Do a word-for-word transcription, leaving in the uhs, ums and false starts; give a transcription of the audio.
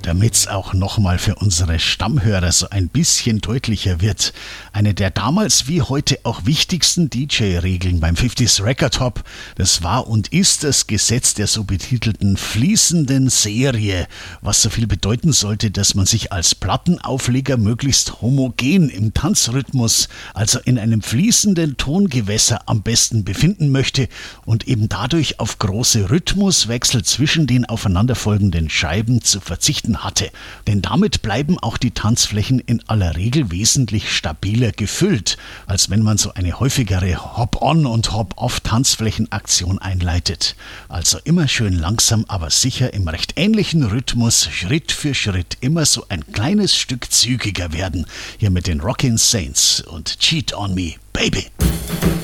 damit's auch nochmal für unsere Stammhörer so ein bisschen deutlicher wird. Eine der damals wie heute auch wichtigsten D J-Regeln beim fünfziger Record Hop, das war und ist das Gesetz der so betitelten fließenden Serie, was so viel bedeuten sollte, dass man sich als Plattenaufleger möglichst homogen im Tanzrhythmus, also in einem fließenden Tongewässer am besten befinden möchte und eben dadurch auf große Rhythmuswechsel zwischen den aufeinanderfolgenden Scheiben zu verzichten hatte. Denn damit bleiben auch die Tanzflächen in aller Regel wesentlich stabiler gefüllt, als wenn man so eine häufigere Hop-on- und Hop-off-Tanzflächenaktion einleitet. Also immer schön langsam, aber sicher im recht ähnlichen Rhythmus, Schritt für Schritt, immer so ein kleines Stück zügiger werden. Hier mit den Rockin' Saints und Cheat on Me, Baby.